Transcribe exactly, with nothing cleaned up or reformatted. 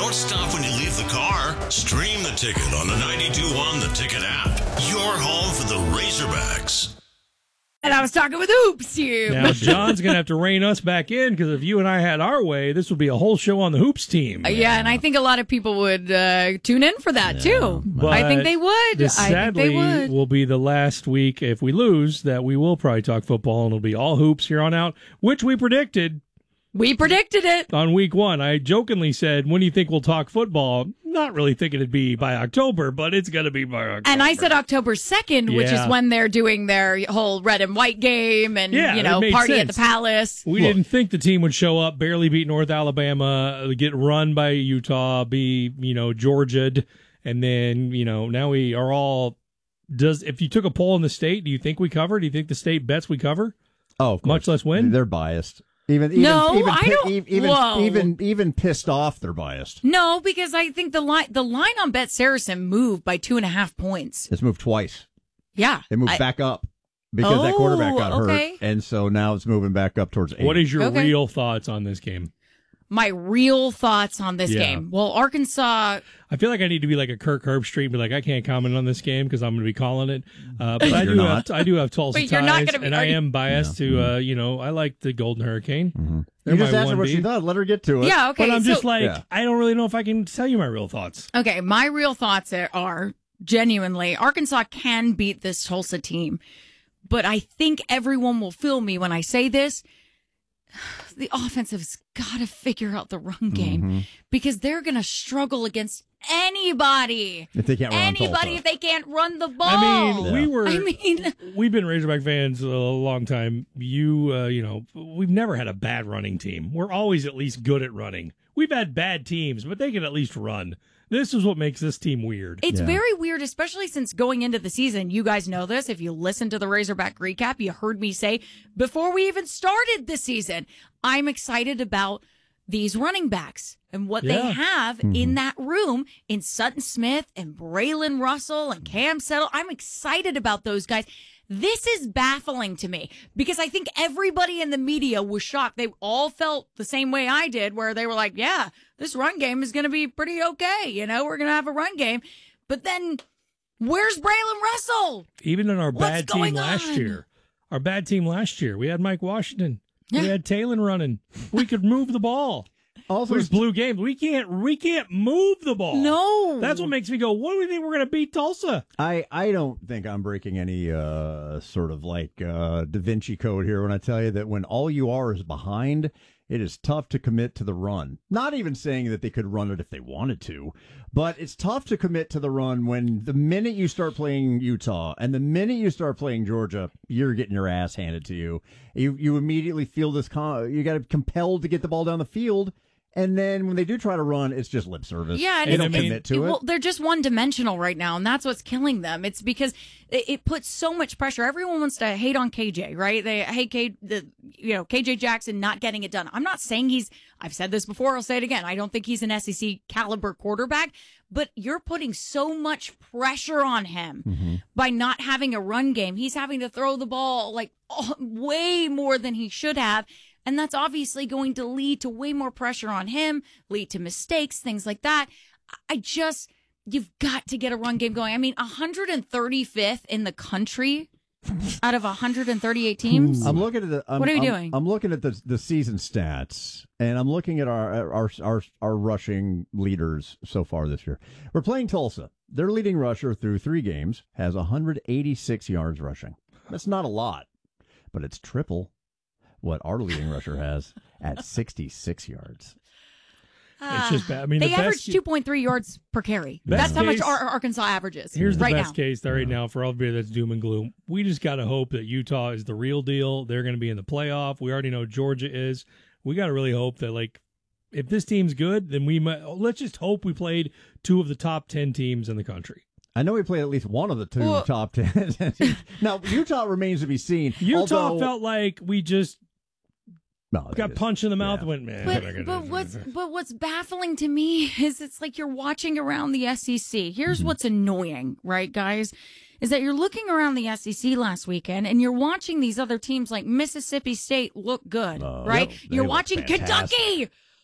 Don't stop when you leave the car. Stream the ticket on the ninety-two point one The Ticket app. Your home for the Razorbacks. And I was talking with Hoops here. Now, John's going to have to rein us back in because if you and I had our way, this would be a whole show on the Hoops team. Uh, yeah, and I think a lot of people would uh, tune in for that, yeah. too. But I think they would. This, I sadly, think they would. will be the last week, if we lose, that we will probably talk football, and it'll be all Hoops here on out, which we predicted. We predicted it. On week one. I jokingly said, when do you think we'll talk football? Not really thinking it'd be by October, but it's going to be by October. And I said October second, yeah. which is when they're doing their whole red and white game and, yeah, you know, party sense. at the Palace. We Look. didn't think the team would show up, barely beat North Alabama, get run by Utah, be, you know, Georgia'd, and then, you know, now we are all, does, if you took a poll in the state, do you think we cover? Do you think the state bets we cover? Oh, of course. Much less win? They're biased. Even, even, no, even, I don't. Even, whoa. even, even pissed off, they're biased. No, because I think the line, the line on Bet Saracen moved by two and a half points. It's moved twice. Yeah, it moved I, back up because oh, that quarterback got okay. hurt, and so now it's moving back up towards eight. What is your okay. real thoughts on this game? My real thoughts on this yeah. game. Well, Arkansas. I feel like I need to be like a Kirk Herbstreit and be like, I can't comment on this game because I'm going to be calling it. Uh, but I do not. have I do have Tulsa Wait, ties, you're not gonna be, and I am biased yeah. to uh, you know I like the Golden Hurricane. Mm-hmm. They're You just my asked her what one she B. thought. Let her get to it. Yeah, okay. But I'm so, just like yeah. I don't really know if I can tell you my real thoughts. Okay, my real thoughts are genuinely Arkansas can beat this Tulsa team, but I think everyone will feel me when I say this. The offense has got to figure out the run game mm-hmm. because they're going to struggle against anybody. If they can't run anybody Tulsa. if they can't run the ball. I mean, Yeah. we were. I mean, we've been Razorback fans a long time. You, uh, you know, we've never had a bad running team. We're always at least good at running. We've had bad teams, but they can at least run. This is what makes this team weird. It's Yeah. very weird, especially since going into the season, you guys know this. If you listen to the Razorback recap, you heard me say before we even started the season, I'm excited about these running backs and what Yeah. they have Mm-hmm. in that room in Sutton Smith and Braylon Russell and Cam Settle. I'm excited about those guys. This is baffling to me because I think everybody in the media was shocked. They all felt the same way I did, where they were like, yeah, this run game is going to be pretty okay. You know, we're going to have a run game. But then where's Braylon Russell? Even in our What's bad team going last on? year, our bad team last year, we had Mike Washington. Yeah. We had Taylor running. We could move the ball. Also, There's blue games. We can't. We can't move the ball. No. That's what makes me go. What do we think we're going to beat Tulsa? I, I don't think I'm breaking any uh, sort of like uh, Da Vinci Code here when I tell you that when all you are is behind, it is tough to commit to the run. Not even saying that they could run it if they wanted to, but it's tough to commit to the run when the minute you start playing Utah and the minute you start playing Georgia, you're getting your ass handed to you. You you immediately feel this. Con- you got to compelled to get the ball down the field. And then when they do try to run, it's just lip service. Yeah, and they it's, don't it's, commit to well, it. they're just one dimensional right now, and that's what's killing them. It's because it, it puts so much pressure. Everyone wants to hate on K J, right? They hate K, the you know K J Jackson not getting it done. I'm not saying he's. I've said this before. I'll say it again. I don't think he's an S E C caliber quarterback, but you're putting so much pressure on him Mm-hmm. by not having a run game. He's having to throw the ball like oh, way more than he should have. And that's obviously going to lead to way more pressure on him, lead to mistakes, things like that. I just, you've got to get a run game going. I mean, one hundred thirty-fifth in the country out of one hundred thirty-eight teams. I'm looking at the. I'm, What are you I'm, doing? I'm looking at the the season stats, and I'm looking at our our our our rushing leaders so far this year. We're playing Tulsa. Their leading rusher through three games has one hundred eighty-six yards rushing. That's not a lot, but it's triple what our leading rusher has at sixty-six yards. It's just bad. I mean, they the average best, two point three yards per carry. Best That's how much case- Ar- Arkansas averages Here's the right best now. case right now for everybody that's doom and gloom. We just got to hope that Utah is the real deal. They're going to be in the playoff. We already know Georgia is. We got to really hope that, like, if this team's good, then we might. Let's just hope we played two of the top ten teams in the country. I know we played at least one of the two Well- top ten. Now Utah remains to be seen. Utah although, felt like we just no, they got just- punched in the mouth yeah. and went, man. But, but what's but what's baffling to me is it's like you're watching around the S E C. Here's Mm-hmm. what's annoying, right, guys? Is that you're looking around the S E C last weekend and you're watching these other teams like Mississippi State look good, Oh, right? yep. They You're look watching fantastic. Kentucky